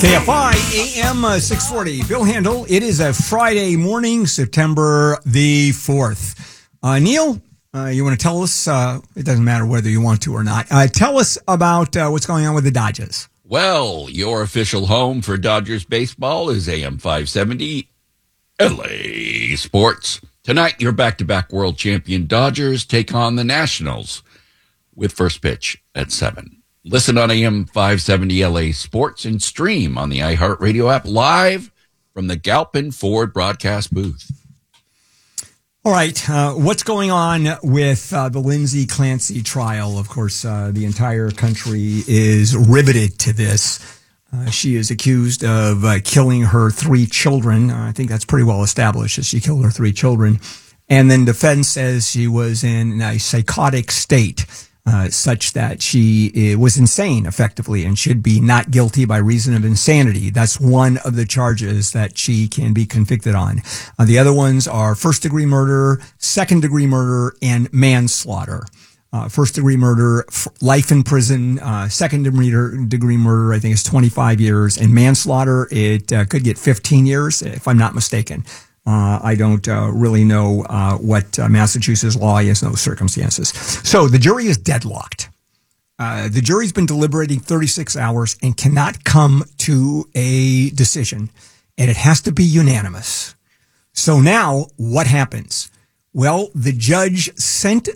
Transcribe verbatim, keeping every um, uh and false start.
K F I A M uh, six forty. Bill Handel. It is a Friday morning, September the fourth. Uh, Neil, uh, you want to tell us, uh, it doesn't matter whether you want to or not, uh, tell us about uh, what's going on with the Dodgers. Well, your official home for Dodgers baseball is A M five seventy L A Sports. Tonight, your back-to-back world champion Dodgers take on the Nationals with first pitch at seven. Listen on A M five seventy L A Sports and stream on the iHeartRadio app live from the Galpin Ford broadcast booth. All right. Uh, what's going on with uh, the Lindsay Clancy trial? Of course, uh, the entire country is riveted to this. Uh, she is accused of uh, killing her three children. Uh, I think that's pretty well established that she killed her three children. And then defense says she was in a psychotic state. Uh, such that she uh, was insane, effectively, and should be not guilty by reason of insanity. That's one of the charges that she can be convicted on. Uh, the other ones are first-degree murder, second-degree murder, and manslaughter. Uh, first-degree murder, f- life in prison. Uh, second-degree murder, I think, is twenty-five years. And manslaughter, it uh, could get fifteen years, if I'm not mistaken. Uh, I don't uh, really know uh, what uh, Massachusetts law is in those circumstances. So the jury is deadlocked. Uh, the jury's been deliberating thirty-six hours and cannot come to a decision, and it has to be unanimous. So now what happens? Well, the judge sent